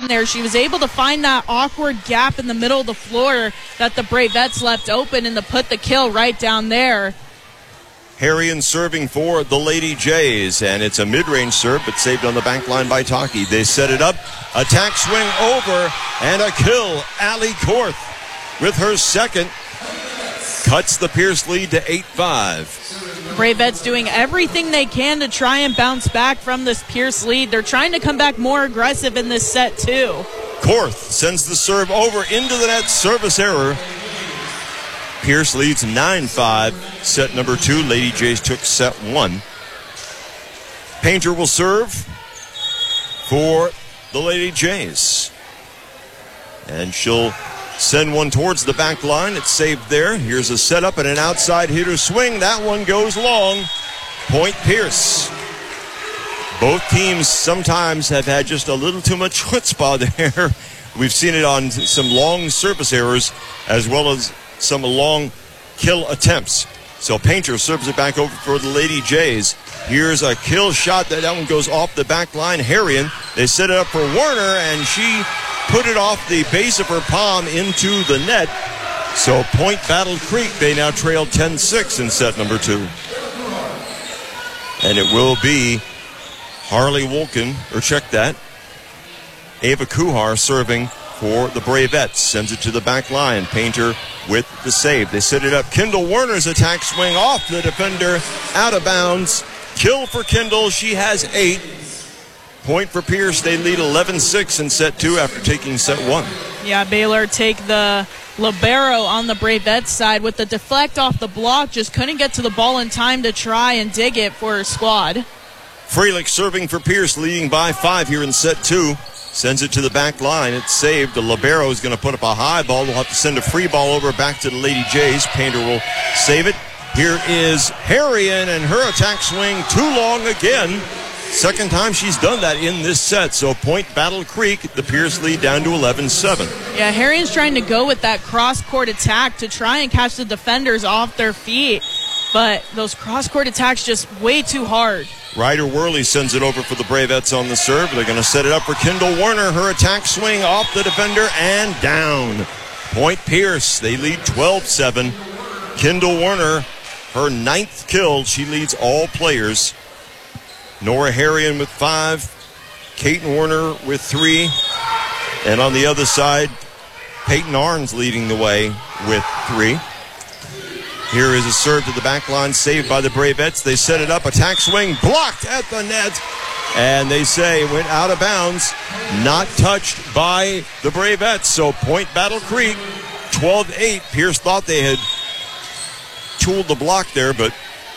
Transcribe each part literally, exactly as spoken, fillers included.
there. She was able to find that awkward gap in the middle of the floor that the Bravettes left open and to put the kill right down there. Harrion serving for the Lady Jays, and it's a mid-range serve, but saved on the back line by Taki. They set it up, attack swing over, and a kill. Allie Korth with her second cuts the Pierce lead to eight five. Bravettes doing everything they can to try and bounce back from this Pierce lead. They're trying to come back more aggressive in this set, too. Korth sends the serve over into the net, service error. Pierce leads nine five. Set number two. Lady Jays took set one. Painter will serve for the Lady Jays. And she'll send one towards the back line. It's saved there. Here's a setup and an outside hitter swing. That one goes long. Point Pierce. Both teams sometimes have had just a little too much chutzpah there. We've seen it on some long service errors as well as some long kill attempts. So Painter serves it back over for the Lady Jays. Here's a kill shot. That one goes off the back line. Harrion, they set it up for Werner, and she put it off the base of her palm into the net. So point Battle Creek. They now trail ten six in set number two. And it will be Harley Wolken, or check that, Ava Kuhar serving for the Bravettes. Sends it to the back line. Painter with the save. They set it up. Kendall Werner's attack swing off the defender, out of bounds. Kill for Kendall. She has eight. Point for Pierce. They lead eleven six in set two after taking set one. Yeah, Baylor take the libero on the Bravettes side with the deflect off the block. Just couldn't get to the ball in time to try and dig it for her squad. Freilich serving for Pierce, leading by five here in set two. Sends it to the back line. It's saved. The libero is going to put up a high ball. We'll have to send a free ball over back to the Lady Jays. Painter will save it. Here is Harrion, and her attack swing too long again. Second time she's done that in this set. So point Battle Creek. The Pierce lead down to eleven seven. Yeah, Harrion's trying to go with that cross-court attack to try and catch the defenders off their feet. But those cross-court attacks just way too hard. Ryder Worley sends it over for the Bravettes on the serve. They're going to set it up for Kendall Werner. Her attack swing off the defender and down. Point Pierce. They lead twelve seven. Kendall Werner, her ninth kill. She leads all players. Nora Harrion with five. Kaiten Werner with three. And on the other side, Peyton Arns leading the way with three. Here is a serve to the back line, saved by the Bravettes. They set it up, attack swing, blocked at the net. And they say it went out of bounds, not touched by the Bravettes. So point Battle Creek, twelve eight. Pierce thought they had tooled the block there, but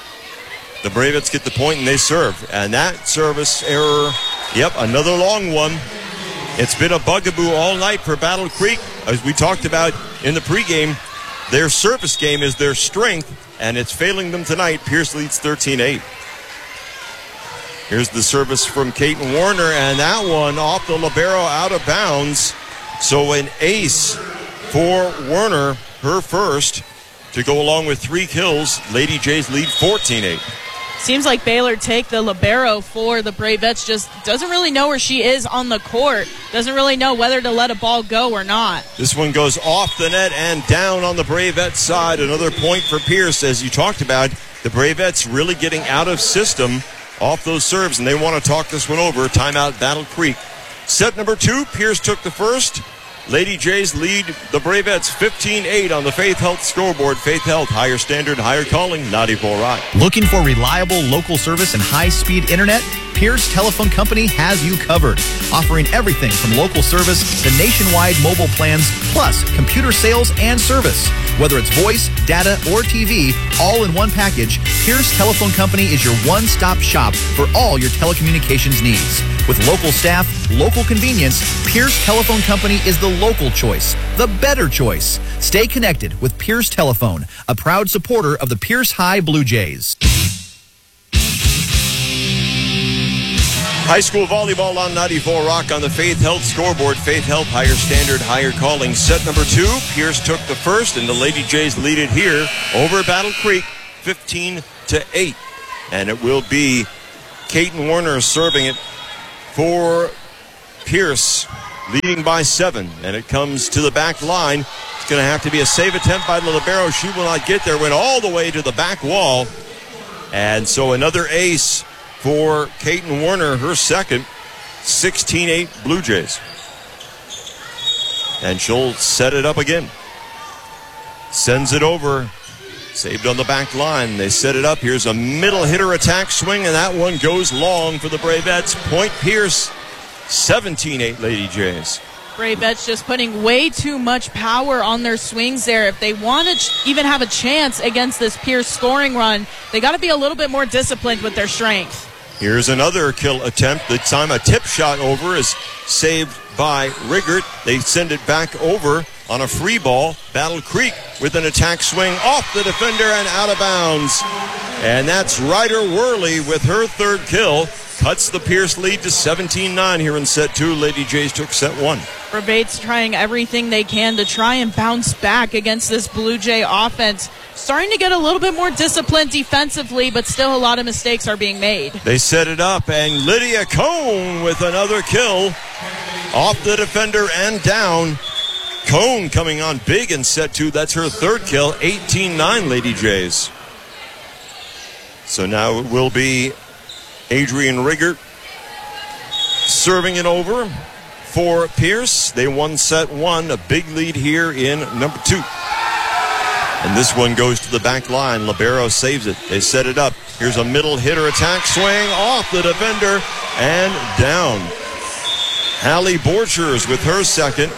the Bravettes get the point and they serve. And that service error, yep, another long one. It's been a bugaboo all night for Battle Creek. As we talked about in the pregame, their service game is their strength, and it's failing them tonight. Pierce leads thirteen eight. Here's the service from Kaiten Werner, and that one off the libero, out of bounds. So an ace for Werner, her first, to go along with three kills. Lady Jays lead fourteen eight. Seems like Baylor take the libero for the Bravettes, just doesn't really know where she is on the court. Doesn't really know whether to let a ball go or not. This one goes off the net and down on the Bravettes side. Another point for Pierce. As you talked about, the Bravettes really getting out of system off those serves, and they want to talk this one over. Timeout Battle Creek. Set number two, Pierce took the first. Lady Jays lead the Bravettes fifteen eight on the Faith Health scoreboard. Faith Health, higher standard, higher calling, ninety-four Rock. Looking for reliable local service and high-speed internet? Pierce Telephone Company has you covered, offering everything from local service to nationwide mobile plans, plus computer sales and service. Whether it's voice, data, or T V, all in one package, Pierce Telephone Company is your one-stop shop for all your telecommunications needs. With local staff, local convenience, Pierce Telephone Company is the local choice, the better choice. Stay connected with Pierce Telephone, a proud supporter of the Pierce High Blue Jays. High school volleyball on ninety-four Rock on the Faith Health scoreboard. Faith Health, higher standard, higher calling. Set number two, Pierce took the first, and the Lady Jays lead it here over Battle Creek, fifteen to eight. And it will be Kaiten Werner serving it for Pierce. leading by seven, and it comes to the back line. It's going to have to be a save attempt by the libero. She will not get there. Went all the way to the back wall. And so another ace for Kaiten Warner, her second. sixteen eight Blue Jays. And she'll set it up again. Sends it over. Saved on the back line. They set it up. Here's a middle hitter attack swing, and that one goes long for the Bravettes. Point Pierce, seventeen eight Lady Jays. Bravettes just putting way too much power on their swings there. If they want to ch- even have a chance against this Pierce scoring run, they got to be a little bit more disciplined with their strength. Here's another kill attempt. This time a tip shot over is saved by Riggert. They send it back over on a free ball. Battle Creek with an attack swing off the defender and out of bounds. And that's Ryder Worley with her third kill. Cuts the Pierce lead to seventeen nine here in set two. Lady Jays took set one. Bravettes trying everything they can to try and bounce back against this Blue Jay offense. Starting to get a little bit more disciplined defensively, but still a lot of mistakes are being made. They set it up, and Lydia Cone with another kill off the defender and down. Cone coming on big in set two. That's her third kill. eighteen nine Lady Jays. So now it will be Adrian Riggert serving it over for Pierce. They won set one, a big lead here in number two. And this one goes to the back line. Libero saves it. They set it up. Here's a middle hitter attack swing off the defender and down. Hallie Borchers with her second.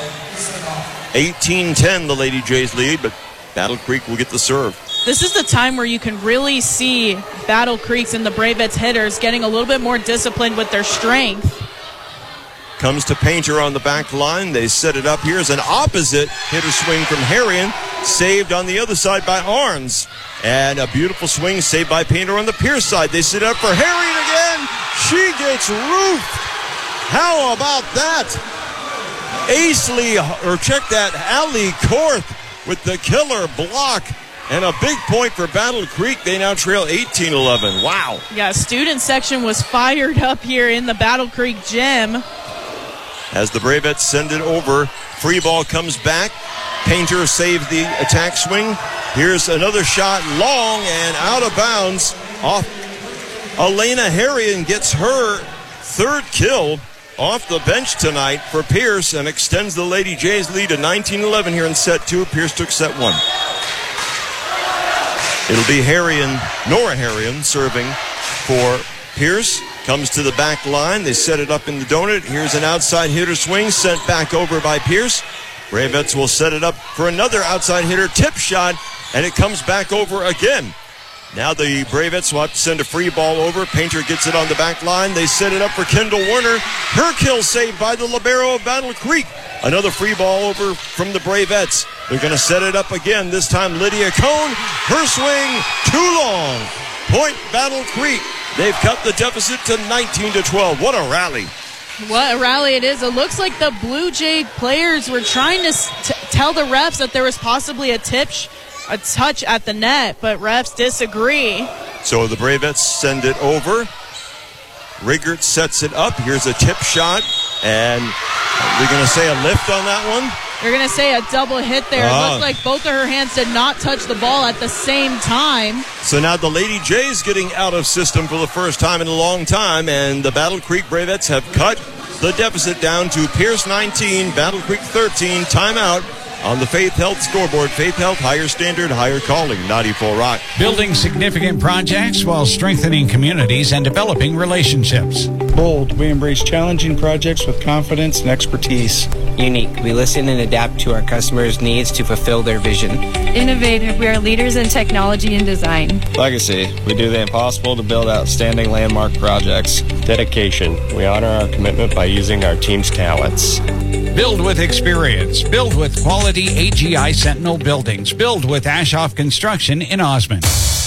eighteen ten the Lady Jays lead, but Battle Creek will get the serve. This is the time where you can really see Battle Creek's and the Bravettes hitters getting a little bit more disciplined with their strength. Comes to Painter on the back line. They set it up. Here's an opposite hitter swing from Harrion. Saved on the other side by Arns. And a beautiful swing saved by Painter on the Pierce side. They set it up for Harrion again. She gets roofed. How about that? Aisley, or check that, Allie Korth with the killer block. And a big point for Battle Creek. They now trail eighteen eleven. Wow. Yeah, student section was fired up here in the Battle Creek gym. As the Bravettes send it over, free ball comes back. Painter saved the attack swing. Here's another shot, long and out of bounds. Off. Elena Harrion gets her third kill off the bench tonight for Pierce and extends the Lady Jays lead to nineteen eleven here in set two. Pierce took set one. It'll be Harrion, Nora Harrion, serving for Pierce. Comes to the back line. They set it up in the donut. Here's an outside hitter swing sent back over by Pierce. Bravettes will set it up for another outside hitter tip shot, and it comes back over again. Now the Bravettes will have to send a free ball over. Painter gets it on the back line. They set it up for Kendall Warner. Her kill saved by the libero of Battle Creek. Another free ball over from the Bravettes. They're going to set it up again. This time Lydia Cone. Her swing too long. Point Battle Creek. They've cut the deficit to nineteen to twelve. What a rally. What a rally it is. It looks like the Blue Jay players were trying to t- tell the refs that there was possibly a tip, sh- a touch at the net, but refs disagree. So the Bravettes send it over. Riggert sets it up. Here's a tip shot, and they're going to say a lift on that one. They're going to say a double hit there. It Oh. looked like both of her hands did not touch the ball at the same time. So now the Lady Jays getting out of system for the first time in a long time, and the Battle Creek Bravettes have cut the deficit down to Pierce nineteen, Battle Creek thirteen. Timeout on the Faith Health scoreboard. Faith Health, higher standard, higher calling. ninety-four Rock. Building significant projects while strengthening communities and developing relationships. Bold, we embrace challenging projects with confidence and expertise. Unique, we listen and adapt to our customers' needs to fulfill their vision. Innovative, we are leaders in technology and design. Legacy, we do the impossible to build outstanding landmark projects. Dedication, we honor our commitment by using our team's talents. Build with experience. Build with quality A G I Sentinel buildings. Build with Ashoff Construction in Osmond.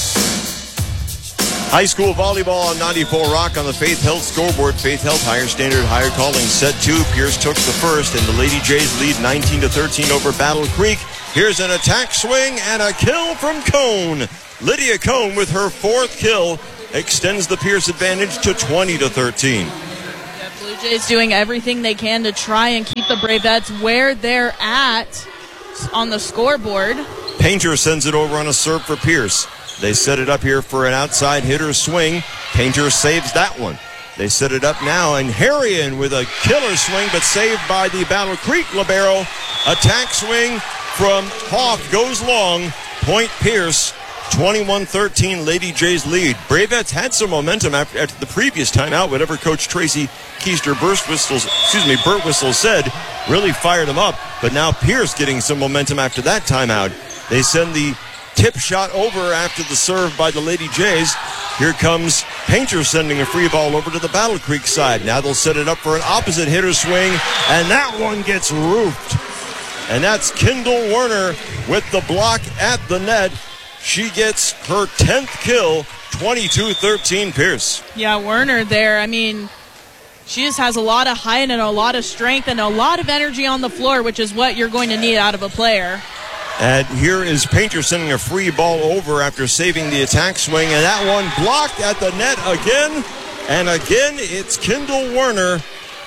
High school volleyball on ninety-four Rock on the Faith Health scoreboard. Faith Health, higher standard, higher calling. Set two. Pierce took the first, and the Lady Jays lead nineteen to thirteen over Battle Creek. Here's an attack swing and a kill from Cone. Lydia Cone with her fourth kill extends the Pierce advantage to twenty to thirteen. The Blue Blue Jays doing everything they can to try and keep the Bravettes where they're at on the scoreboard. Painter sends it over on a serve for Pierce. They set it up here for an outside hitter swing. Painter saves that one. They set it up now, and Harrion with a killer swing, but saved by the Battle Creek libero. Attack swing from Hoff goes long. Point Pierce, twenty-one thirteen, Lady Jays lead. Bravettes had some momentum after, after the previous timeout. Whatever Coach Tracy Keister Burstwhistle, excuse me, Burtwhistle said really fired them up. But now Pierce getting some momentum after that timeout. They send the tip shot over after the serve by the Lady Jays. Here comes Painter sending a free ball over to the Battle Creek side. Now they'll set it up for an opposite hitter swing, and that one gets roofed. And that's Kendall Werner with the block at the net. She gets her tenth kill, twenty-two thirteen Pierce. Yeah, Werner there. I mean, she just has a lot of height and a lot of strength and a lot of energy on the floor, which is what you're going to need out of a player. And here is Painter sending a free ball over after saving the attack swing, and that one blocked at the net again. And again, it's Kendall Werner.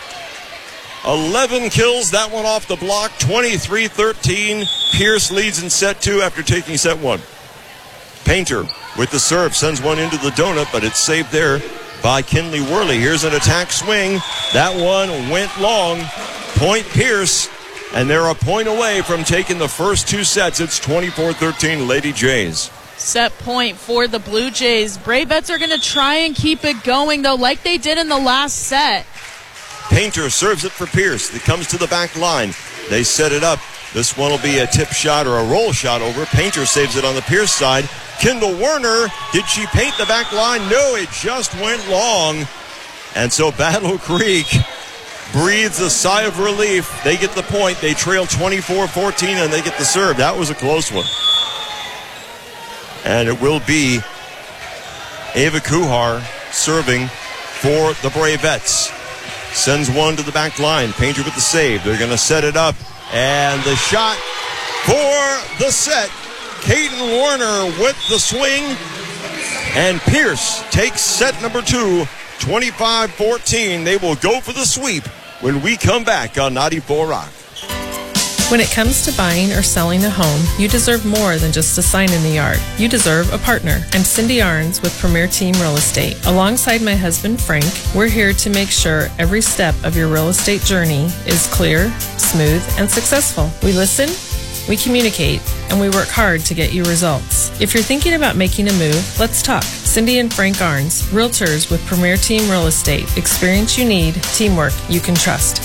eleven kills, that one off the block, twenty-three thirteen. Pierce leads in set two after taking set one. Painter with the serve sends one into the donut, but it's saved there by Kinley Worley. Here's an attack swing. That one went long. Point Pierce. And they're a point away from taking the first two sets. It's twenty-four thirteen Lady Jays. Set point for the Blue Jays. Bravettes are going to try and keep it going, though, like they did in the last set. Painter serves it for Pierce. It comes to the back line. They set it up. This one will be a tip shot or a roll shot over. Painter saves it on the Pierce side. Kendall Werner, did she paint the back line? No, it just went long. And so Battle Creek breathes a sigh of relief. They get the point. They trail twenty-four fourteen, and they get the serve. That was a close one. And it will be Ava Kuhar serving for the Bravettes. Sends one to the back line. Painter with the save. They're going to set it up. And the shot for the set. Caden Werner with the swing. And Pierce takes set number two. twenty-five fourteen. They will go for the sweep when we come back on ninety-four Rock. When it comes to buying or selling a home, you deserve more than just a sign in the yard. You deserve a partner. I'm Cindy Arns with Premier Team Real Estate. Alongside my husband, Frank, we're here to make sure every step of your real estate journey is clear, smooth, and successful. We listen, we communicate, and we work hard to get you results. If you're thinking about making a move, let's talk. Cindy and Frank Arns, Realtors with Premier Team Real Estate. Experience you need, teamwork you can trust.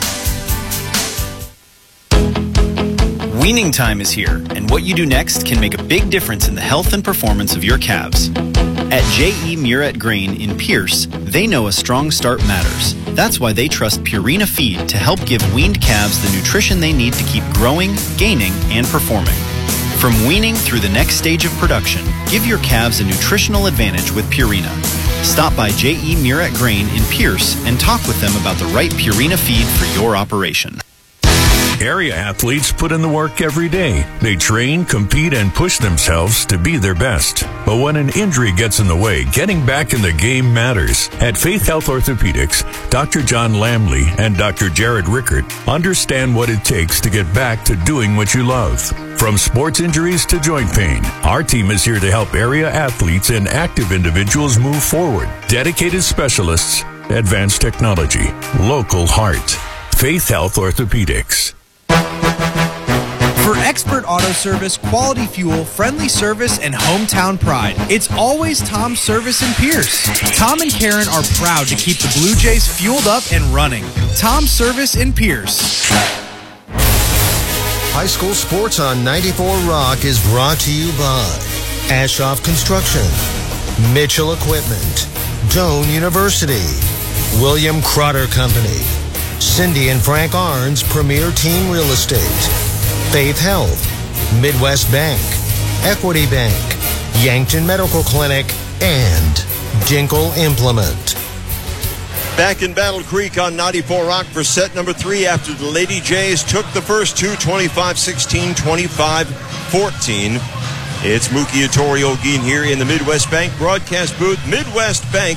Weaning time is here, and what you do next can make a big difference in the health and performance of your calves. At J E. Murrett Grain in Pierce, they know a strong start matters. That's why they trust Purina Feed to help give weaned calves the nutrition they need to keep growing, gaining, and performing. From weaning through the next stage of production, give your calves a nutritional advantage with Purina. Stop by J E. Murrett Grain in Pierce and talk with them about the right Purina feed for your operation. Area athletes put in the work every day. They train, compete, and push themselves to be their best. But when an injury gets in the way, getting back in the game matters. At Faith Health Orthopedics, Doctor John Lamley and Doctor Jared Rickert understand what it takes to get back to doing what you love. From sports injuries to joint pain, our team is here to help area athletes and active individuals move forward. Dedicated specialists, advanced technology, local heart. Faith Health Orthopedics. For expert auto service, quality fuel, friendly service, and hometown pride, it's always Tom's Service in Pierce. Tom and Karen are proud to keep the Blue Jays fueled up and running. Tom's Service in Pierce. High school sports on ninety-four Rock is brought to you by Ashoff Construction, Mitchell Equipment, Doane University, William Crotter Company, Cindy and Frank Arns, Premier Team Real Estate, Faith Health, Midwest Bank, Equity Bank, Yankton Medical Clinic, and Dinkle Implement. Back in Battle Creek on ninety-four Rock for set number three after the Lady Jays took the first two, twenty-five sixteen, twenty-five fourteen. It's Mookie Otoriogi here in the Midwest Bank broadcast booth. Midwest Bank,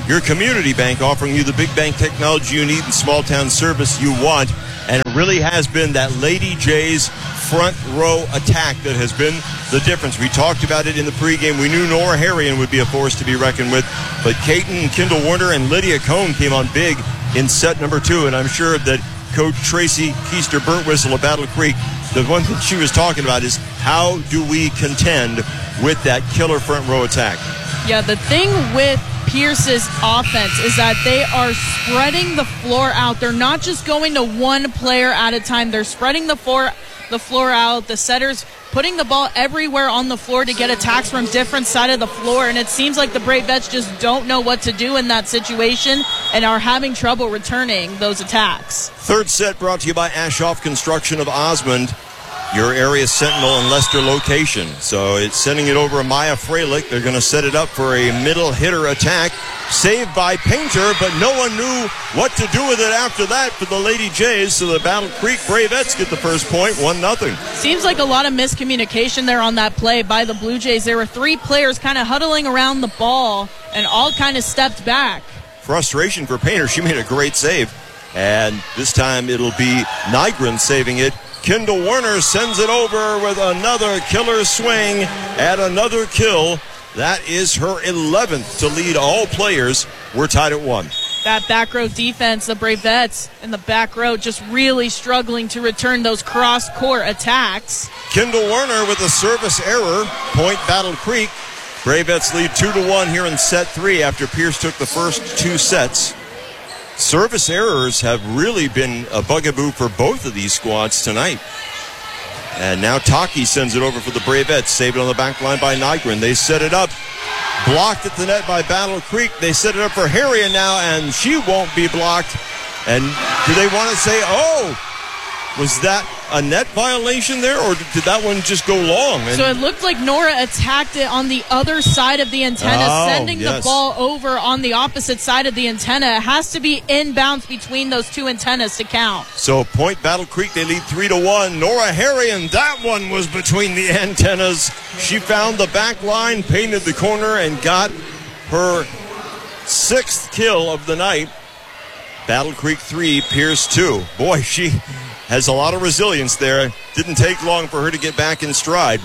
your community bank, offering you the big bank technology you need and small town service you want. And it really has been that Lady Jays front row attack that has been the difference. We talked about it in the pregame. We knew Nora Harrian would be a force to be reckoned with, but Kaiten, Kendall Warner, and Lydia Cohn came on big in set number two, and I'm sure that Coach Tracy Keister Burntwhistle of Battle Creek, the one thing she was talking about is how do we contend with that killer front row attack? Yeah, the thing with Pierce's offense is that they are spreading the floor out. They're not just going to one player at a time. They're spreading the floor, the floor out. The setters putting the ball everywhere on the floor to get attacks from different side of the floor. And it seems like the Bravettes just don't know what to do in that situation and are having trouble returning those attacks. Third set brought to you by Ashoff Construction of Osmond, your area sentinel and Leicester location. So it's sending it over to Maya Freilich. They're going to set it up for a middle hitter attack. Saved by Painter, but no one knew what to do with it after that for the Lady Jays. So the Battle Creek Bravettes get the first point, one nothing. Seems like a lot of miscommunication there on that play by the Blue Jays. There were three players kind of huddling around the ball and all kind of stepped back. Frustration for Painter. She made a great save. And this time it'll be Nygren saving it. Kendall Warner sends it over with another killer swing and another kill. That is her eleventh to lead all players. We're tied at one. That back row defense, the Bravettes in the back row just really struggling to return those cross-court attacks. Kendall Warner with a service error. Point Battle Creek. Bravettes lead two to one here in set three after Pierce took the first two sets. Service errors have really been a bugaboo for both of these squads tonight. And now Taki sends it over for the Bravettes. Saved on the back line by Nygren. They set it up. Blocked at the net by Battle Creek. They set it up for Harrian now, and she won't be blocked. And do they want to say, oh, was that a net violation there, or did that one just go long? And so it looked like Nora attacked it on the other side of the antenna, oh, sending yes. the ball over on the opposite side of the antenna. It has to be inbounds between those two antennas to count. So point Battle Creek, they lead three to one. Nora Harrian, that one was between the antennas. She found the back line, painted the corner, and got her sixth kill of the night. Battle Creek three, Pierce two. Boy, she has a lot of resilience there. Didn't take long for her to get back in stride.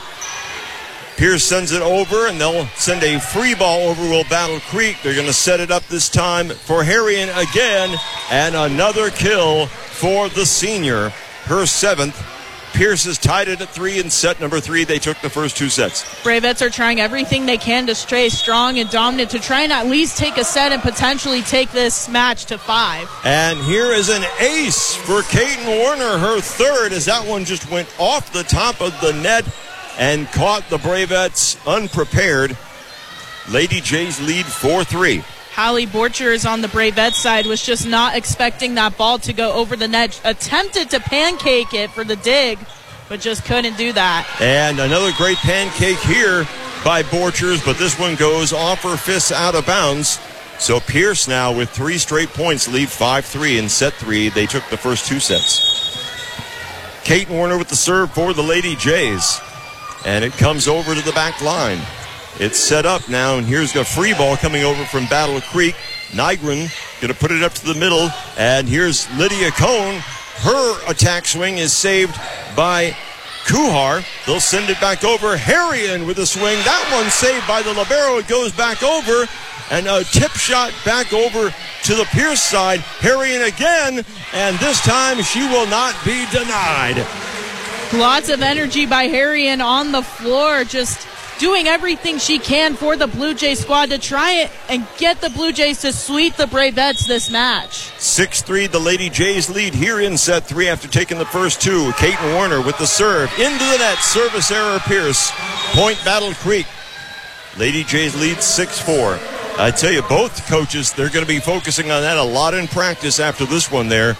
Pierce sends it over, and they'll send a free ball over will Battle Creek. They're going to set it up this time for Harrian again, and another kill for the senior, her seventh. Pierce has tied it at three in set number three. They took the first two sets. Bravettes are trying everything they can to stay strong and dominant to try and at least take a set and potentially take this match to five. And here is an ace for Kaiten Warner, her third, as that one just went off the top of the net and caught the Bravettes unprepared. Lady Jays lead four three. Hallie Borchers on the Bravettes side was just not expecting that ball to go over the net. Attempted to pancake it for the dig, but just couldn't do that. And another great pancake here by Borchers, but this one goes off her fists out of bounds. So Pierce now with three straight points lead five three in set three. They took the first two sets. Kaiten Warner with the serve for the Lady Jays. And it comes over to the back line. It's set up now, and here's a free ball coming over from Battle Creek. Nygren going to put it up to the middle, and here's Lydia Cohn. Her attack swing is saved by Kuhar. They'll send it back over. Harrian with a swing. That one saved by the libero. It goes back over, and a tip shot back over to the Pierce side. Harrian again, and this time she will not be denied. Lots of energy by Harrian on the floor, just doing everything she can for the Blue Jays squad to try it and get the Blue Jays to sweep the Bravettes this match. six three, the Lady Jays lead here in set three after taking the first two. Kaiten Warner with the serve. Into the net, service error Pierce. Point Battle Creek. Lady Jays lead six four. I tell you, both coaches, they're going to be focusing on that a lot in practice after this one there.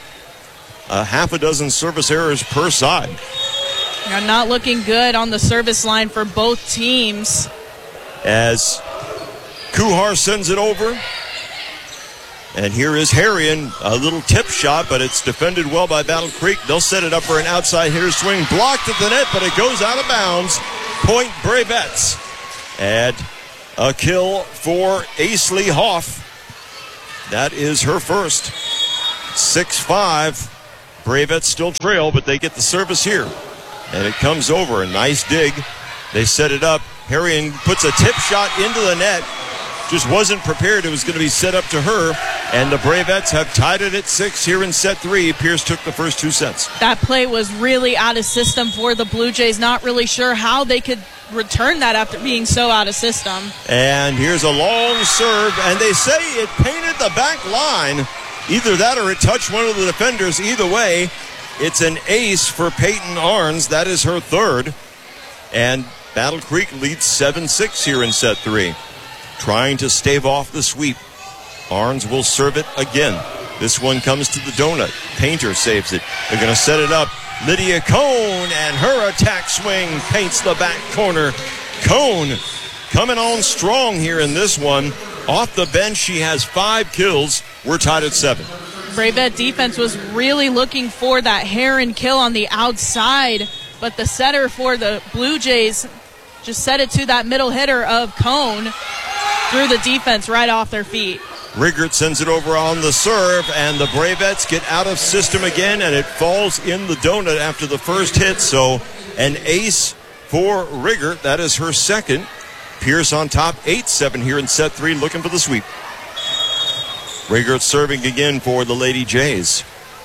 A half a dozen service errors per side. You're not looking good on the service line for both teams. As Kuhar sends it over. And here is Harrian, a little tip shot, but it's defended well by Battle Creek. They'll set it up for an outside hitter swing. Blocked at the net, but it goes out of bounds. Point Bravettes. And a kill for Aisley Hoff. That is her first. six five. Bravettes still trail, but they get the service here. And it comes over. A nice dig. They set it up. Harrion puts a tip shot into the net. Just wasn't prepared. It was going to be set up to her. And the Bravettes have tied it at six here in set three. Pierce took the first two sets. That play was really out of system for the Blue Jays. Not really sure how they could return that after being so out of system. And here's a long serve. And they say it painted the back line. Either that or it touched one of the defenders. Either way, it's an ace for Peyton Arns. That is her third. And Battle Creek leads seven six here in set three. Trying to stave off the sweep. Arns will serve it again. This one comes to the donut. Painter saves it. They're going to set it up. Lydia Cone, and her attack swing paints the back corner. Cone coming on strong here in this one. Off the bench, she has five kills. We're tied at seven. Bravette defense was really looking for that Heron kill on the outside, but the setter for the Blue Jays just set it to that middle hitter of Cone. Through the defense right off their feet. Riggert sends it over on the serve, and the Bravettes get out of system again, and it falls in the donut after the first hit. So an ace for Riggert. That is her second. Pierce on top, eight seven here in set three, looking for the sweep. Riggert serving again for the Lady Jays.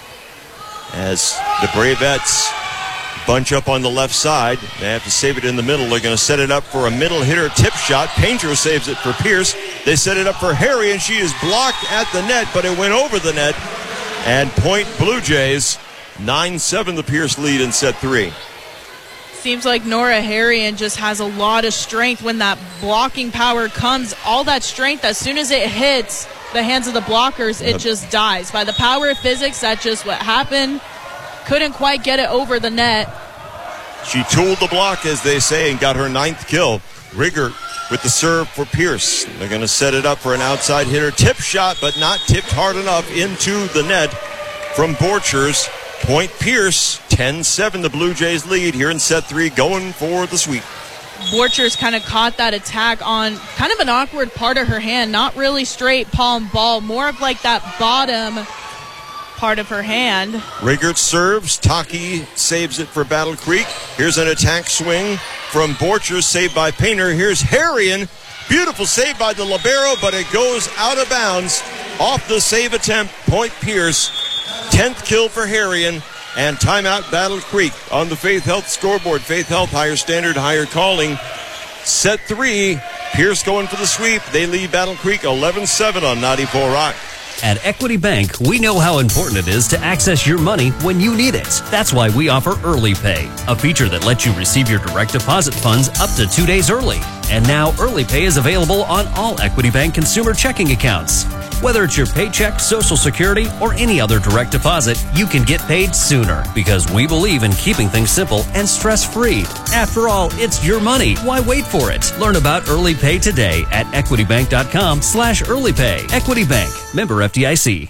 As the Bravettes bunch up on the left side. They have to save it in the middle. They're going to set it up for a middle hitter tip shot. Painter saves it for Pierce. They set it up for Harry, and she is blocked at the net, but it went over the net. And point Blue Jays, nine seven the Pierce lead in set three. Seems like Nora Harrion just has a lot of strength when that blocking power comes. All that strength, as soon as it hits the hands of the blockers, it just dies. By the power of physics, that's just what happened. Couldn't quite get it over the net. She tooled the block, as they say, and got her ninth kill. Riggert with the serve for Pierce. They're going to set it up for an outside hitter tip shot, but not tipped hard enough into the net from Borchers. Point Pierce, ten seven the Blue Jays lead here in set three, going for the sweep. Borchers kind of caught that attack on kind of an awkward part of her hand, not really straight palm ball, more of like that bottom part of her hand. Riggert serves. Taki saves it for Battle Creek. Here's an attack swing from Borchers, saved by Painter. Here's Harrion. Beautiful save by the libero, but it goes out of bounds off the save attempt. Point Pierce. tenth kill for Harrion. And timeout Battle Creek on the Faith Health scoreboard. Faith Health, higher standard, higher calling. Set three. Pierce going for the sweep. They lead Battle Creek eleven seven on ninety-four Rock. At Equity Bank, we know how important it is to access your money when you need it. That's why we offer Early Pay, a feature that lets you receive your direct deposit funds up to two days early. And now Early Pay is available on all Equity Bank consumer checking accounts. Whether it's your paycheck, Social Security, or any other direct deposit, you can get paid sooner because we believe in keeping things simple and stress-free. After all, it's your money. Why wait for it? Learn about Early Pay today at equitybank.com slash early pay. Equity Bank. Member F D I C.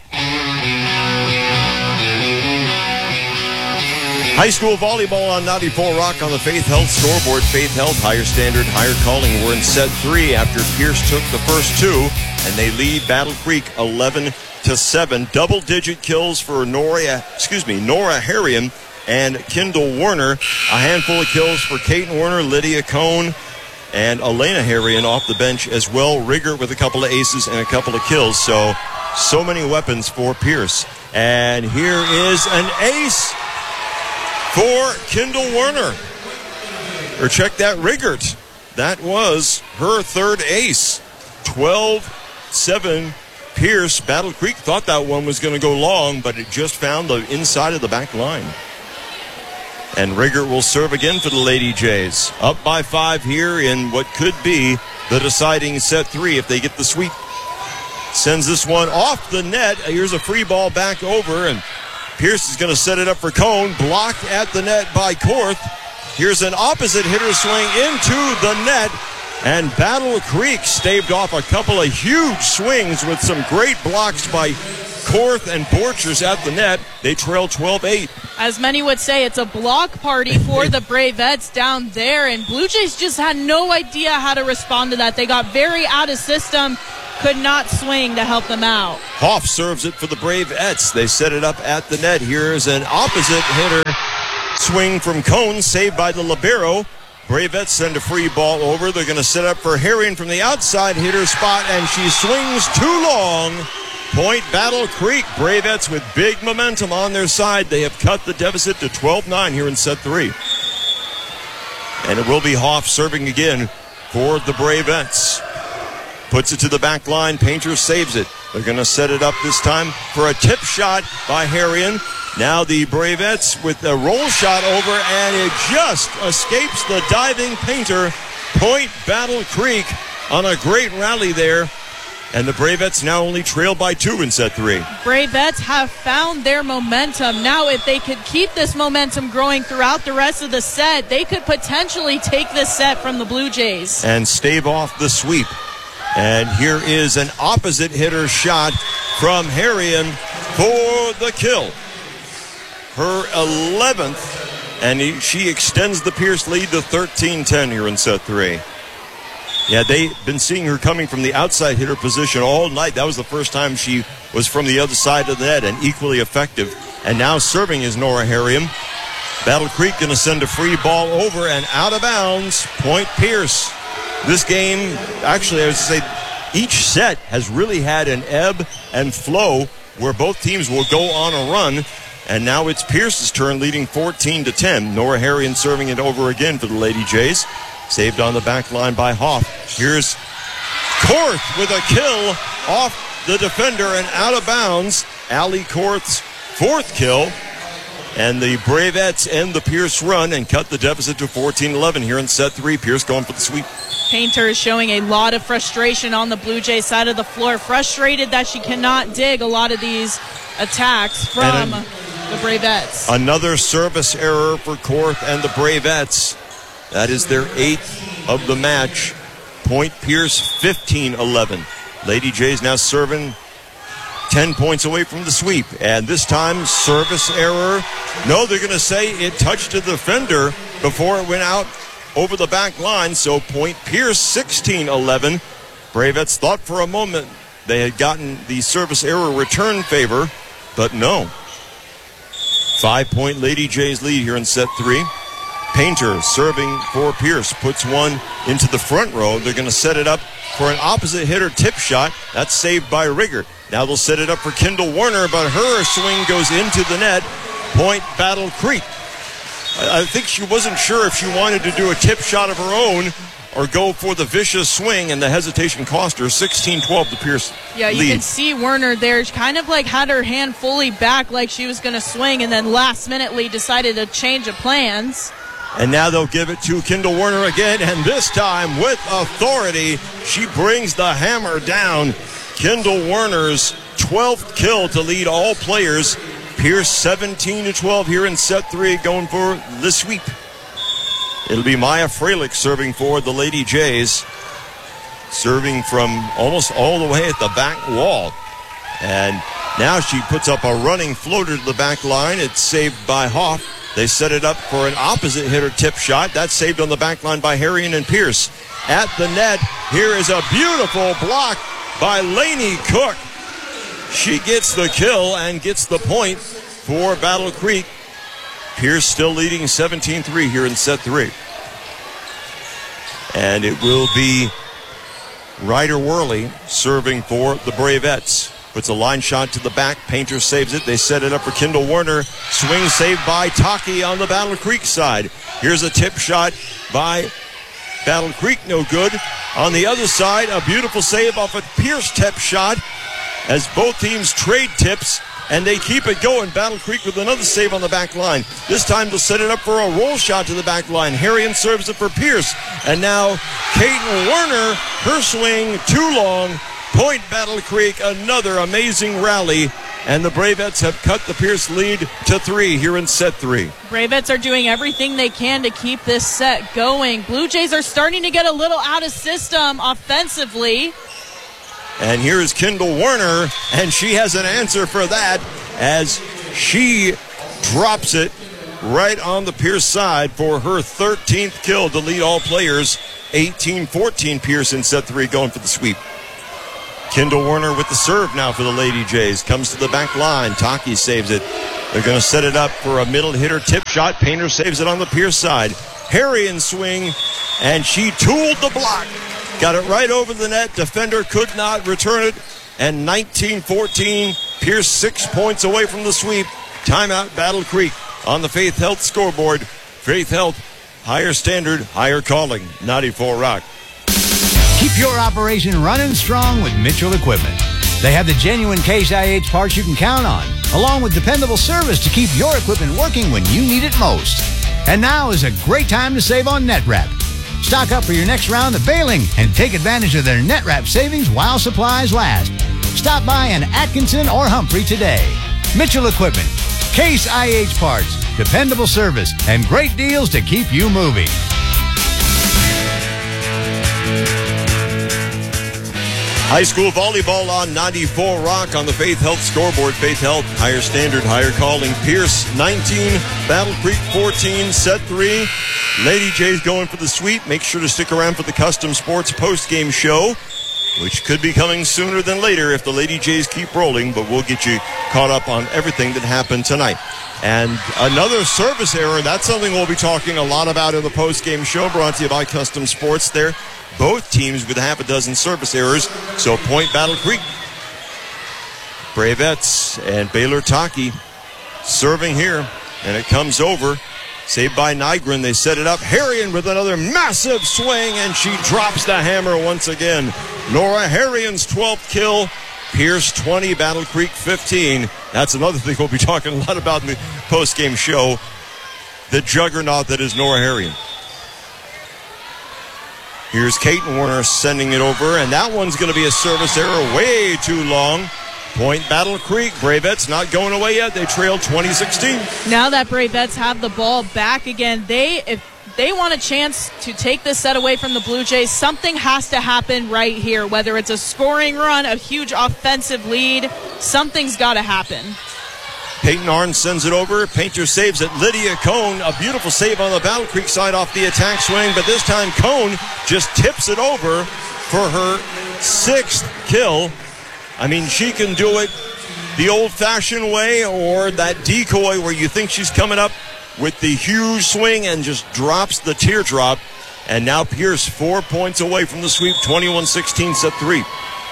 High school volleyball on ninety-four Rock on the Faith Health scoreboard. Faith Health, higher standard, higher calling. We're in set three after Pierce took the first two, and they lead Battle Creek eleven to seven. Double-digit kills for Nora, excuse me, Nora Harrion and Kendall Werner. A handful of kills for Kaiten Werner, Lydia Cone, and Elena Harrion off the bench as well. Riggert with a couple of aces and a couple of kills. So, so many weapons for Pierce. And here is an ace for Kendall Werner. Or check that, Riggert. That was her third ace. twelve seven Pierce. Battle Creek thought that one was going to go long, but it just found the inside of the back line. And Riggert will serve again for the Lady Jays. Up by five here in what could be the deciding set three if they get the sweep. Sends this one off the net. Here's a free ball back over, and Pierce is going to set it up for Cone. Blocked at the net by Korth. Here's an opposite hitter swing into the net. And Battle Creek staved off a couple of huge swings with some great blocks by Korth and Borchers at the net. They trail twelve eight. As many would say, it's a block party for the Bravettes down there. And Blue Jays just had no idea how to respond to that. They got very out of system. could not swing to help them out. Hoff serves it for the Bravettes. They set it up at the net. Here's an opposite hitter swing from Cone, saved by the libero. Bravettes send a free ball over. They're going to set up for Herring from the outside hitter spot, and she swings too long. Point Battle Creek. Bravettes with big momentum on their side. They have cut the deficit to twelve nine here in set three. And it will be Hoff serving again for the Bravettes. Puts it to the back line. Painter saves it. They're going to set it up this time for a tip shot by Harrion. Now the Bravettes with a roll shot over, and it just escapes the diving Painter. Point Battle Creek on a great rally there. And the Bravettes now only trail by two in set three. Bravettes have found their momentum. Now, if they could keep this momentum growing throughout the rest of the set, they could potentially take this set from the Blue Jays. And stave off the sweep. And here is an opposite hitter shot from Harrion for the kill. Her eleventh, and he, she extends the Pierce lead to thirteen ten here in set three. Yeah, they've been seeing her coming from the outside hitter position all night. That was the first time she was from the other side of the net, and equally effective. And now serving is Nora Harrion. Battle Creek going to send a free ball over and out of bounds. Point Pierce. This game, actually, I would say each set has really had an ebb and flow where both teams will go on a run. And now it's Pierce's turn, leading fourteen to ten. Nora Harrion serving it over again for the Lady Jays. Saved on the back line by Hoff. Here's Korth with a kill off the defender and out of bounds. Allie Korth's fourth kill. And the Bravettes end the Pierce run and cut the deficit to fourteen eleven here in set three. Pierce going for the sweep. Painter is showing a lot of frustration on the Blue Jay side of the floor. Frustrated that she cannot dig a lot of these attacks from an, the Bravettes. Another service error for Korth and the Bravettes. That is their eighth of the match. Point Pierce fifteen eleven. Lady Jays now serving ten points away from the sweep. And this time, service error. No, they're going to say it touched the defender before it went out over the back line. So Point Pierce sixteen eleven. Bravettes thought for a moment they had gotten the service error return favor, but no. Five-point Lady Jays lead here in set three. Painter serving for Pierce, puts one into the front row. They're going to set it up for an opposite hitter tip shot. That's saved by Rigger. Now they'll set it up for Kendall Warner, but her swing goes into the net. Point Battle Creek. I think she wasn't sure if she wanted to do a tip shot of her own or go for the vicious swing, and the hesitation cost her. Sixteen twelve to Pierce. Yeah, you lead. can see Werner there. She kind of like had her hand fully back like she was going to swing, and then last minutely decided to change of plans. And now they'll give it to Kendall Warner again, and this time with authority, she brings the hammer down. Kendall Warner's twelfth kill to lead all players. Pierce seventeen to twelve here in set three, going for the sweep. It'll be Maya Freilich serving for the Lady Jays, serving from almost all the way at the back wall. And now she puts up a running floater to the back line. It's saved by Hoff. They set it up for an opposite hitter tip shot. That's saved on the back line by Harrion and Pierce. At the net, here is a beautiful block by Lainey Cook. She gets the kill and gets the point for Battle Creek. Pierce still leading seventeen three here in set three. And it will be Ryder Worley serving for the Bravettes. Puts a line shot to the back. Painter saves it. They set it up for Kendall Warner. Swing saved by Taki on the Battle Creek side. Here's a tip shot by Battle Creek. No good. On the other side, a beautiful save off a Pierce tip shot as both teams trade tips, and they keep it going. Battle Creek with another save on the back line. This time they'll set it up for a roll shot to the back line. Harrion serves it for Pierce. And now Kaiten Werner, her swing too long. Point Battle Creek, another amazing rally. And the Bravettes have cut the Pierce lead to three here in set three. Bravettes are doing everything they can to keep this set going. Blue Jays are starting to get a little out of system offensively. And here is Kendall Werner, and she has an answer for that as she drops it right on the Pierce side for her thirteenth kill to lead all players. eighteen fourteen Pierce in set three, going for the sweep. Kendall Warner with the serve now for the Lady Jays. Comes to the back line. Taki saves it. They're going to set it up for a middle hitter tip shot. Painter saves it on the Pierce side. Harry in swing, and she tooled the block. Got it right over the net. Defender could not return it. And nineteen fourteen, Pierce six points away from the sweep. Timeout, Battle Creek on the Faith Health scoreboard. Faith Health, higher standard, higher calling. ninety-four Rock. Keep your operation running strong with Mitchell Equipment. They have the genuine Case I H parts you can count on, along with dependable service to keep your equipment working when you need it most. And now is a great time to save on NetWrap. Stock up for your next round of baling and take advantage of their NetWrap savings while supplies last. Stop by in Atkinson or Humphrey today. Mitchell Equipment, Case I H parts, dependable service, and great deals to keep you moving. High school volleyball on ninety-four Rock on the Faith Health scoreboard. Faith Health, higher standard, higher calling. Pierce nineteen, Battle Creek fourteen, set three. Lady Jays going for the sweep. Make sure to stick around for the Custom Sports post-game show, which could be coming sooner than later if the Lady Jays keep rolling, but we'll get you caught up on everything that happened tonight. And another service error, that's something we'll be talking a lot about in the post-game show, brought to you by Custom Sports there. Both teams with half a dozen service errors, so point Battle Creek. Bravettes and Baylor Taki serving here, and it comes over. Saved by Nygren. They set it up. Harrion with another massive swing, and she drops the hammer once again. Nora Harrion's twelfth kill. Pierce twenty, Battle Creek fifteen. That's another thing we'll be talking a lot about in the post-game show. The juggernaut that is Nora Harrion. Here's Kaiten Warner sending it over, and that one's going to be a service error way too long. Point Battle Creek. Bravettes not going away yet. They trail twenty sixteen. Now that Bravettes have the ball back again, they if they want a chance to take this set away from the Blue Jays, something has to happen right here. Whether it's a scoring run, a huge offensive lead, something's got to happen. Peyton Arns sends it over. Painter saves it. Lydia Cohn, a beautiful save on the Battle Creek side off the attack swing, but this time Cohn just tips it over for her sixth kill. I mean, she can do it the old-fashioned way or that decoy where you think she's coming up with the huge swing and just drops the teardrop. And now Pierce four points away from the sweep, twenty-one sixteen, set three.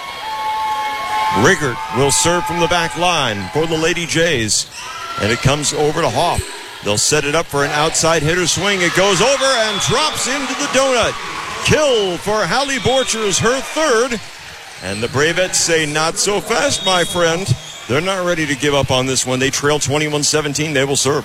Riggert will serve from the back line for the Lady Jays. And it comes over to Hoff. They'll set it up for an outside hitter swing. It goes over and drops into the donut. Kill for Hallie Borchers, her third. And the Bravettes say, not so fast, my friend. They're not ready to give up on this one. They trail twenty-one seventeen. They will serve.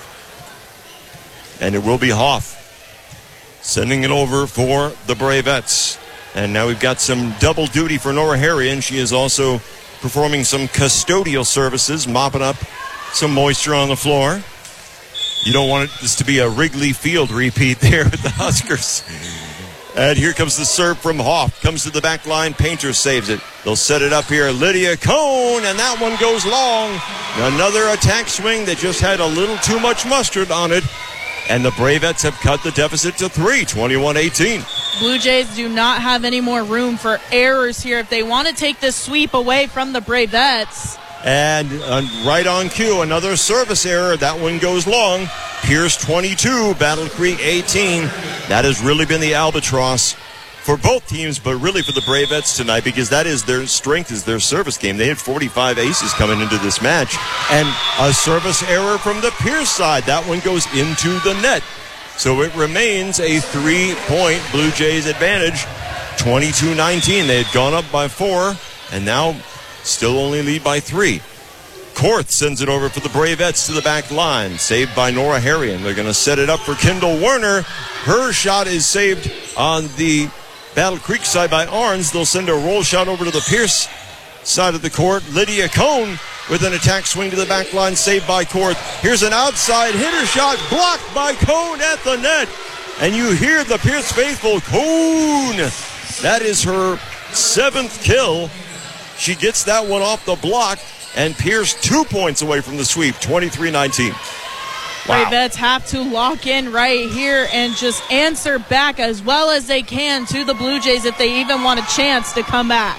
And it will be Hoff sending it over for the Bravettes. And now we've got some double duty for Nora Harrion. She is also performing some custodial services, mopping up some moisture on the floor. You don't want this to be a Wrigley Field repeat there with the Huskers. And here comes the serve from Hoff. Comes to the back line. Painter saves it. They'll set it up here. Lydia Cohn, and that one goes long. Another attack swing that just had a little too much mustard on it. And the Bravettes have cut the deficit to three, twenty-one eighteen. Blue Jays do not have any more room for errors here if they want to take this sweep away from the Bravettes. And uh, right on cue, another service error. That one goes long. Pierce twenty-two, Battle Creek eighteen. That has really been the albatross for both teams, but really for the Bravettes tonight, because that is their strength, is their service game. They had forty-five aces coming into this match. And a service error from the Pierce side. That one goes into the net. So it remains a three-point Blue Jays advantage, twenty-two nineteen. They had gone up by four, and now still only lead by three. Korth sends it over for the Bravettes to the back line. Saved by Nora Harrion. They're going to set it up for Kendall Warner. Her shot is saved on the Battle Creek side by Arns. They'll send a roll shot over to the Pierce side of the court. Lydia Cohn with an attack swing to the back line, saved by Korth. Here's an outside hitter shot, blocked by Cohn at the net. And you hear the Pierce faithful, Cohn. That is her seventh kill. She gets that one off the block, and Pierce two points away from the sweep, twenty-three nineteen. Wow. Bravettes have to lock in right here and just answer back as well as they can to the Blue Jays if they even want a chance to come back.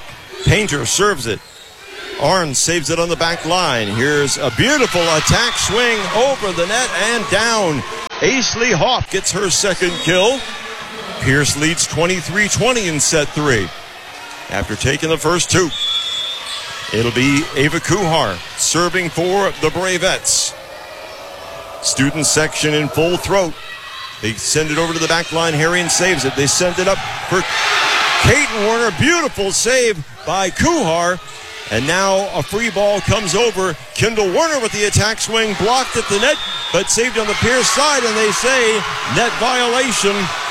Painter serves it. Arns saves it on the back line. Here's a beautiful attack swing over the net and down. Aisley Hoff gets her second kill. Pierce leads twenty-three twenty in set three. After taking the first two, it'll be Ava Kuhar serving for the Bravettes. Student section in full throat. They send it over to the back line. Harrion saves it. They send it up for Caden Warner. Beautiful save by Kuhar. And now a free ball comes over. Kendall Werner with the attack swing, blocked at the net, but saved on the Pierce side, and they say net violation.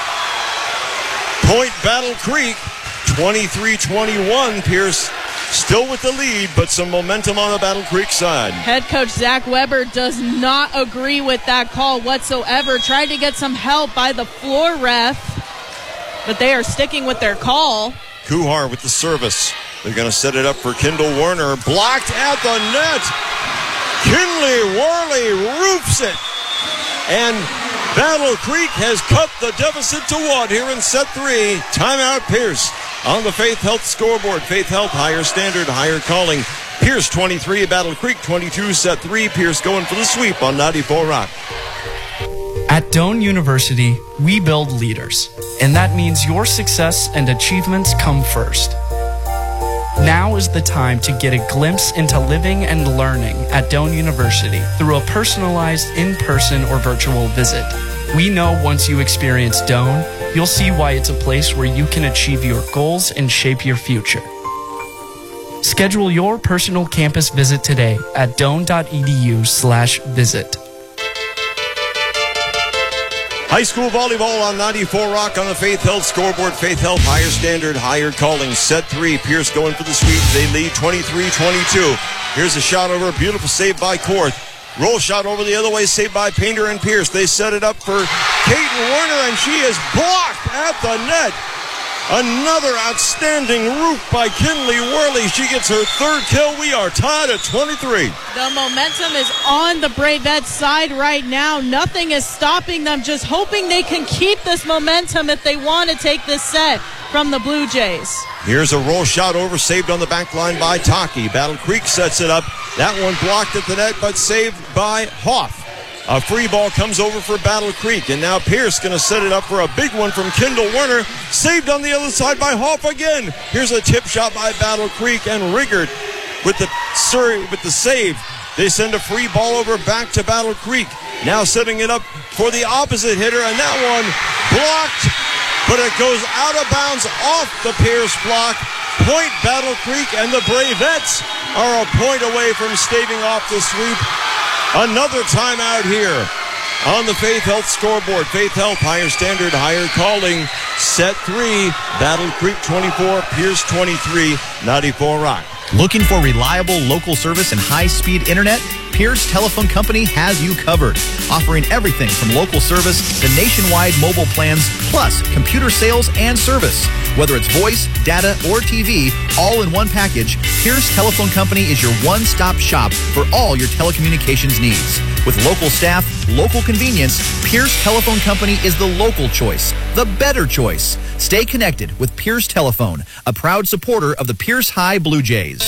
Point Battle Creek, twenty-three twenty-one. Pierce still with the lead, but some momentum on the Battle Creek side. Head coach Zach Weber does not agree with that call whatsoever. Tried to get some help by the floor ref, but they are sticking with their call. Kuhar with the service. They're going to set it up for Kendall Werner. Blocked at the net. Kinley Worley roofs it. And Battle Creek has cut the deficit to one here in set three. Timeout Pierce on the Faith Health scoreboard. Faith Health, higher standard, higher calling. Pierce twenty-three, Battle Creek twenty-two, set three. Pierce going for the sweep on ninety-four Rock. At Doane University, we build leaders, and that means your success and achievements come first. Now is the time to get a glimpse into living and learning at Doane University through a personalized in-person or virtual visit. We know once you experience Doane, you'll see why it's a place where you can achieve your goals and shape your future. Schedule your personal campus visit today at doane.edu slash visit. High school volleyball on ninety-four Rock on the Faith Health scoreboard. Faith Health, higher standard, higher calling. Set three. Pierce going for the sweep. They lead twenty-three twenty-two. Here's a shot over. Beautiful save by Korth. Roll shot over the other way. Saved by Painter and Pierce. They set it up for Caden Werner, and she is blocked at the net. Another outstanding roof by Kinley Worley. She gets her third kill. We are tied at twenty-three. The momentum is on the Bravettes side right now. Nothing is stopping them. Just hoping they can keep this momentum if they want to take this set from the Blue Jays. Here's a roll shot over, saved on the back line by Taki. Battle Creek sets it up. That one blocked at the net, but saved by Hoff. A free ball comes over for Battle Creek, and now Pierce going to set it up for a big one from Kendall Werner. Saved on the other side by Hoff again. Here's a tip shot by Battle Creek, and Riggert with the Surrey with the save. They send a free ball over back to Battle Creek. Now setting it up for the opposite hitter, and that one blocked, but it goes out of bounds off the Pierce block. Point Battle Creek, and the Bravettes are a point away from staving off the sweep. Another timeout here on the Faith Health scoreboard. Faith Health, higher standard, higher calling. Set three, Battle Creek twenty-four, Pierce twenty-three, ninety-four Rock. Looking for reliable local service and high-speed internet? Pierce Telephone Company has you covered, offering everything from local service to nationwide mobile plans, plus computer sales and service. Whether it's voice, data, or T V, all in one package, Pierce Telephone Company is your one-stop shop for all your telecommunications needs. With local staff, local convenience, Pierce Telephone Company is the local choice, the better choice. Stay connected with Pierce Telephone, a proud supporter of the Pierce High Blue Jays.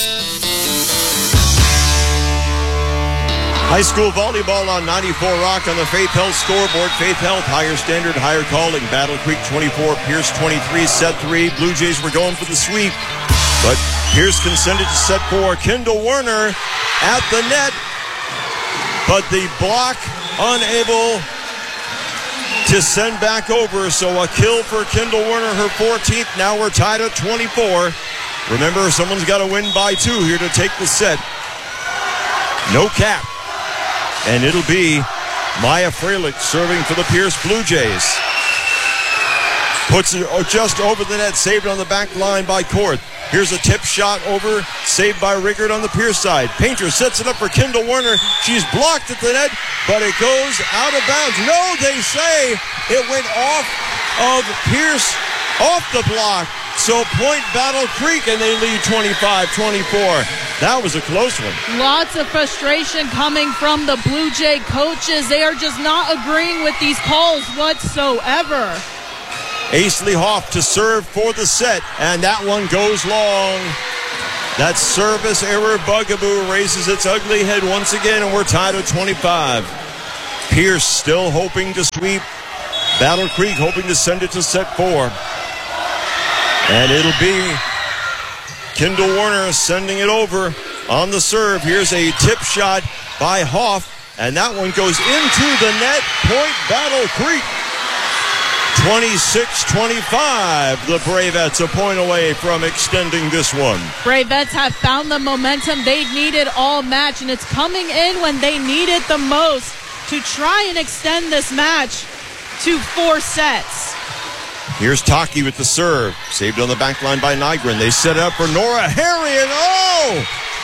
High school volleyball on ninety-four Rock on the Faith Health scoreboard. Faith Health, higher standard, higher calling. Battle Creek twenty-four, Pierce twenty-three, set three. Blue Jays were going for the sweep, but Pierce consented to set four. Kendall Werner at the net, but the block unable to send back over. So a kill for Kendall Werner, her fourteenth. Now we're tied at twenty-four. Remember, someone's got to win by two here to take the set. No cap. And it'll be Maya Freilich serving for the Pierce Blue Jays. Puts it just over the net, saved on the back line by Korth. Here's a tip shot over, saved by Riggert on the Pierce side. Painter sets it up for Kendall Werner. She's blocked at the net, but it goes out of bounds. No, they say it went off of Pierce, off the block. So point Battle Creek, and they lead twenty-five twenty-four. That was a close one. Lots of frustration coming from the Blue Jay coaches. They are just not agreeing with these calls whatsoever. Aisley Hoff to serve for the set, and that one goes long. That service error bugaboo raises its ugly head once again, and we're tied at twenty-five. Pierce still hoping to sweep. Battle Creek hoping to send it to set four. And it'll be Kendall Warner sending it over on the serve. Here's a tip shot by Hoff, and that one goes into the net. Point Battle Creek. twenty-six twenty-five. The Bravettes a point away from extending this one. Bravettes have found the momentum they needed all match, and it's coming in when they need it the most to try and extend this match to four sets. Here's Taki with the serve. Saved on the back line by Nygren. They set it up for Nora Harry, and oh!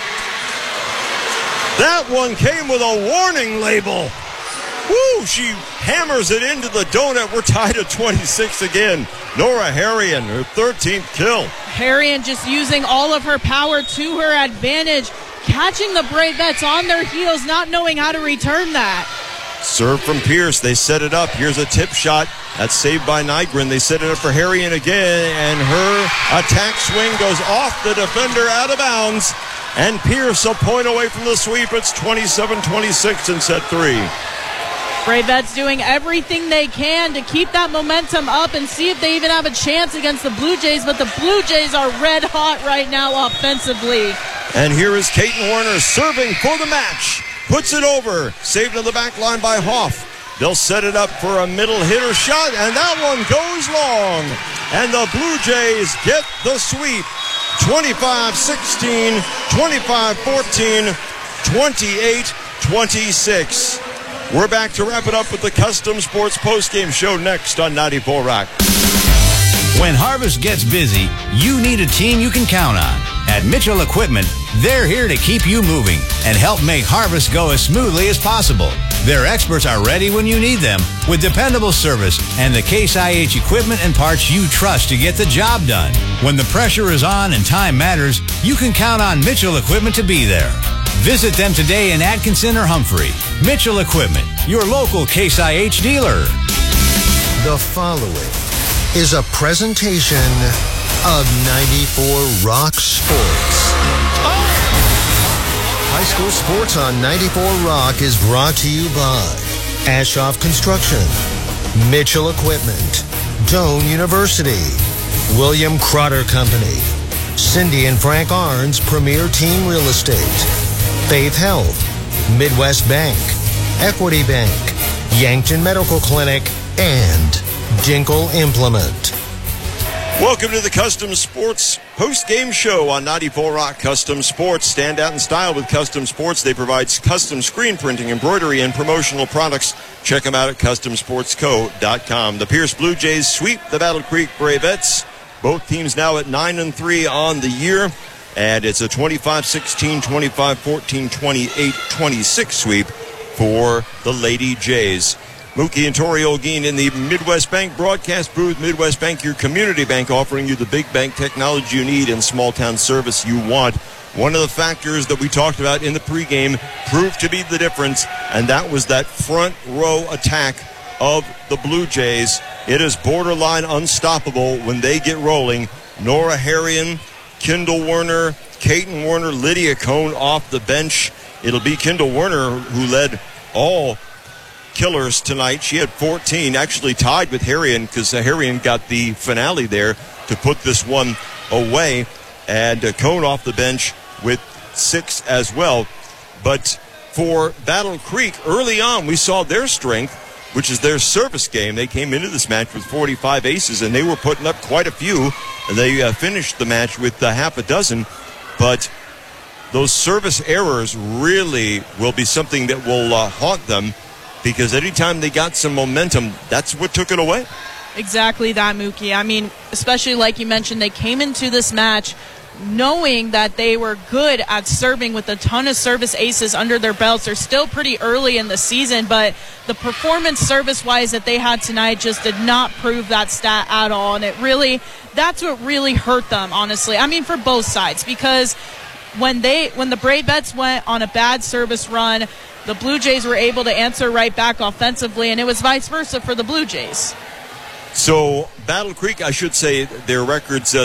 That one came with a warning label. Woo! She hammers it into the donut. We're tied at twenty-six again. Nora Harrian, her thirteenth kill. Harrian just using all of her power to her advantage, catching the Bravettes on their heels, not knowing how to return that. Serve from Pierce. They set it up. Here's a tip shot. That's saved by Nygren. They set it up for Harrian again, and her attack swing goes off the defender out of bounds. And Pierce a point away from the sweep. It's twenty-seven twenty-six in set three. Bravettes doing everything they can to keep that momentum up and see if they even have a chance against the Blue Jays, but the Blue Jays are red hot right now offensively. And here is Kaiten Warner serving for the match. Puts it over. Saved on the back line by Hoff. They'll set it up for a middle hitter shot, and that one goes long. And the Blue Jays get the sweep. twenty-five sixteen, twenty-five fourteen, twenty-eight twenty-six. We're back to wrap it up with the Custom Sports postgame show next on ninety-four Rock. When harvest gets busy, you need a team you can count on. At Mitchell Equipment, they're here to keep you moving and help make harvest go as smoothly as possible. Their experts are ready when you need them with dependable service and the Case I H equipment and parts you trust to get the job done. When the pressure is on and time matters, you can count on Mitchell Equipment to be there. Visit them today in Atkinson or Humphrey. Mitchell Equipment, your local Case I H dealer. The following is a presentation of ninety-four Rock Sports. High school sports on ninety-four Rock is brought to you by Ashoff Construction, Mitchell Equipment, Doane University, William Crotter Company, Cindy and Frank Arns Premier Team Real Estate, Faith Health, Midwest Bank, Equity Bank, Yankton Medical Clinic, and Dinkle Implement. Welcome to the Custom Sports post-game show on ninety-four Rock. Custom Sports. Stand out in style with Custom Sports. They provide custom screen printing, embroidery, and promotional products. Check them out at custom sports co dot com. The Pierce Blue Jays sweep the Battle Creek Bravettes. Both teams now at nine and three on the year. And it's a twenty-five sixteen, twenty-five fourteen, twenty-eight twenty-six sweep for the Lady Jays. Mookie and Tori Olguin in the Midwest Bank broadcast booth. Midwest Bank, your community bank, offering you the big bank technology you need and small town service you want. One of the factors that we talked about in the pregame proved to be the difference, and that was that front row attack of the Blue Jays. It is borderline unstoppable when they get rolling. Nora Harrian, Kendall Warner, Kaiten Warner, Lydia Cohn off the bench. It'll be Kendall Warner who led all killers tonight. She had fourteen, actually tied with Harrian because Harrian got the finale there to put this one away. And uh, Cohn off the bench with six as well. But for Battle Creek, early on, we saw their strength, which is their service game. They came into this match with forty-five aces, and they were putting up quite a few. And they uh, finished the match with uh, half a dozen. But those service errors really will be something that will uh, haunt them, because anytime they got some momentum, that's what took it away. Exactly that, Mookie. I mean, especially like you mentioned, they came into this match knowing that they were good at serving with a ton of service aces under their belts. They're still pretty early in the season, but the performance service-wise that they had tonight just did not prove that stat at all, and it really, that's what really hurt them, honestly. I mean, for both sides, because when they, when the Bravettes went on a bad service run, the Blue Jays were able to answer right back offensively, and it was vice versa for the Blue Jays. So Battle Creek, I should say, their records, uh, they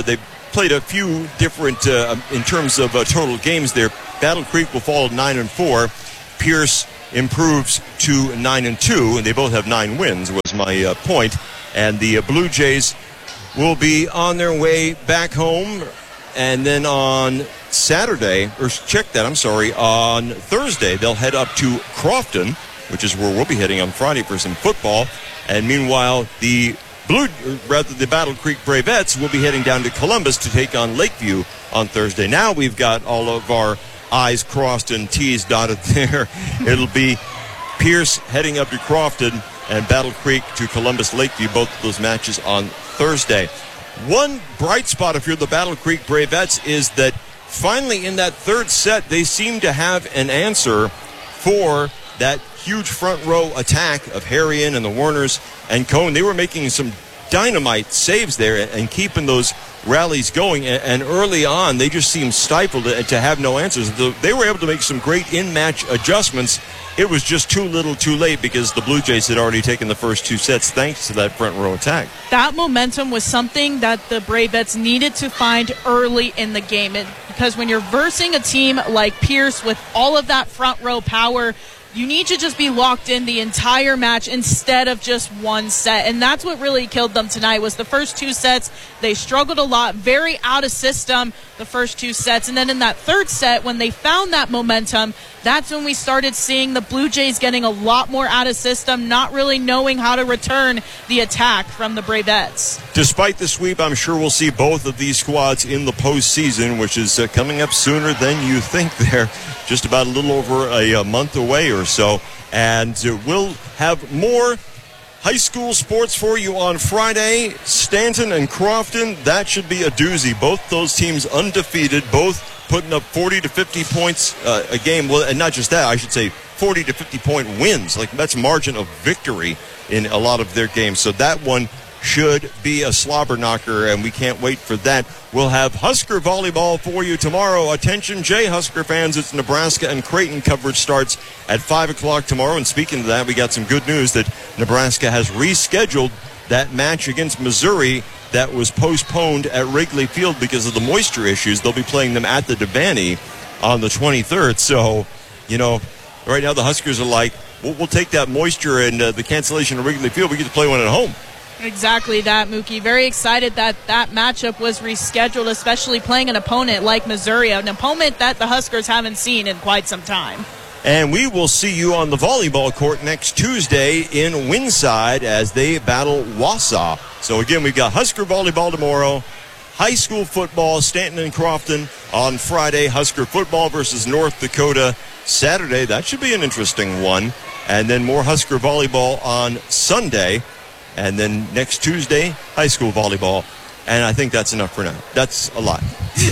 played a few different, uh, in terms of uh, total games there. Battle Creek will fall at nine and four. Pierce improves to nine and two, and they both have nine wins, was my uh, point. And the uh, Blue Jays will be on their way back home, and then on Saturday, or check that, I'm sorry, on Thursday, they'll head up to Crofton, which is where we'll be heading on Friday for some football. And meanwhile, the Blue, rather the Battle Creek Bravettes will be heading down to Columbus to take on Lakeview on Thursday. Now we've got all of our I's crossed and T's dotted there. It'll be Pierce heading up to Crofton and Battle Creek to Columbus Lakeview, both of those matches on Thursday. One bright spot, if you're the Battle Creek Bravettes, is that finally in that third set, they seem to have an answer for that huge front row attack of Harrion and the Warners and Cohn. They were making some dynamite saves there and keeping those rallies going, and early on they just seemed stifled to have no answers. They were able to make some great in-match adjustments. It was just too little too late because the Blue Jays had already taken the first two sets thanks to that front row attack. That momentum was something that the Bravettes needed to find early in the game, it, because when you're versing a team like Pierce with all of that front row power, you need to just be locked in the entire match instead of just one set. And that's what really killed them tonight, was the first two sets. They struggled a lot, very out of system the first two sets. And then in that third set, when they found that momentum, that's when we started seeing the Blue Jays getting a lot more out of system, not really knowing how to return the attack from the Bravettes. Despite the sweep, I'm sure we'll see both of these squads in the postseason, which is uh, coming up sooner than you think. They're just about a little over a, a month away or so. And uh, we'll have more high school sports for you on Friday. Stanton and Crofton, that should be a doozy. Both those teams undefeated, both putting up forty to fifty points uh, a game. Well, and not just that, I should say forty to fifty point wins. Like, that's margin of victory in a lot of their games. So that one should be a slobber knocker, and we can't wait for that. We'll have Husker volleyball for you tomorrow. Attention, Jay Husker fans, it's Nebraska and Creighton. Coverage starts at five o'clock tomorrow. And speaking of that, we got some good news that Nebraska has rescheduled that match against Missouri that was postponed at Wrigley Field because of the moisture issues. They'll be playing them at the Devaney on the twenty-third. So, you know, right now the Huskers are like, we'll, we'll take that moisture and uh, the cancellation of Wrigley Field. We get to play one at home. Exactly that, Mookie. Very excited that that matchup was rescheduled, especially playing an opponent like Missouri, an opponent that the Huskers haven't seen in quite some time. And we will see you on the volleyball court next Tuesday in Winside as they battle Wausau. So again, we've got Husker volleyball tomorrow, high school football, Stanton and Crofton on Friday, Husker football versus North Dakota Saturday. That should be an interesting one. And then more Husker volleyball on Sunday. And then next Tuesday, high school volleyball. And I think that's enough for now. That's a lot.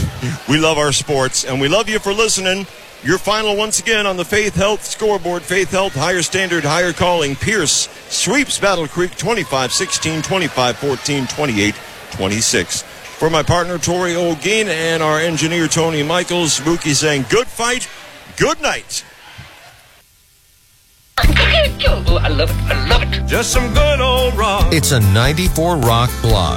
We love our sports, and we love you for listening. Your final once again on the Faith Health scoreboard. Faith Health, higher standard, higher calling. Pierce sweeps Battle Creek twenty-five sixteen, twenty-five fourteen, twenty-eight twenty-six. For my partner, Tori Olguin, and our engineer, Tony Michaels, Mookie saying good fight, good night. I love it. I love it. Just some good old rock. It's a ninety-four Rock block.